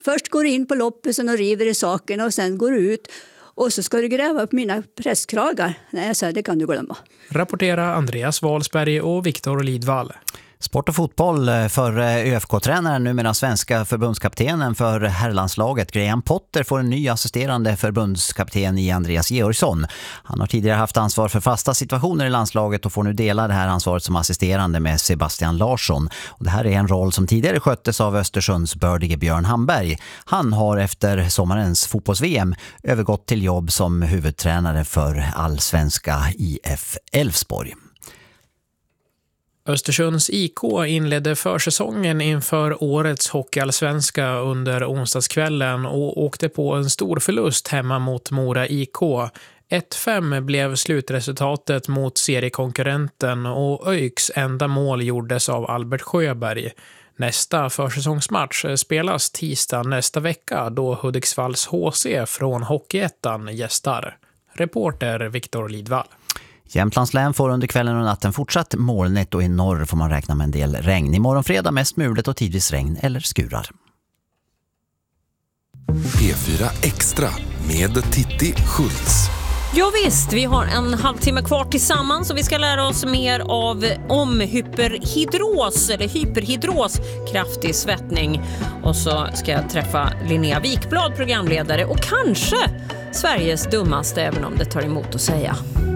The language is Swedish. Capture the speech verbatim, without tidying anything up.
Först går du in på loppisen och river i sakerna och sen går du ut och så ska du gräva upp mina presskragar. Nej, jag säger, det kan du glömma. Rapportera Andreas Wahlsberg och Viktor Lidvall. Sport och fotboll för Ö F K-tränaren, numera svenska förbundskaptenen för herrlandslaget Graham Potter, får en ny assisterande förbundskapten i Andreas Georgsson. Han har tidigare haft ansvar för fasta situationer i landslaget och får nu dela det här ansvaret som assisterande med Sebastian Larsson. Och det här är en roll som tidigare sköttes av Östersunds bördige Björn Hamberg. Han har efter sommarens fotbolls-V M övergått till jobb som huvudtränare för allsvenska I F Elfsborg. Östersunds I K inledde försäsongen inför årets hockeyallsvenska under onsdagskvällen och åkte på en stor förlust hemma mot Mora I K. ett fem blev slutresultatet mot seriekonkurrenten och Öjks enda mål gjordes av Albert Sjöberg. Nästa försäsongsmatch spelas tisdag nästa vecka då Hudiksvalls H C från Hockeyettan gästar. Reporter Viktor Lidvall. Jämtlands län får under kvällen och natten fortsatt molnigt och i norr får man räkna med en del regn. Imorgon fredag mest mulet och tidvis regn eller skurar. P fyra Extra med Titti Schultz. Ja visst, vi har en halvtimme kvar tillsammans och vi ska lära oss mer av om hyperhidros eller hyperhidros, kraftig svettning. Och så ska jag träffa Linnea Wikblad, programledare och kanske Sveriges dummaste, även om det tar emot att säga.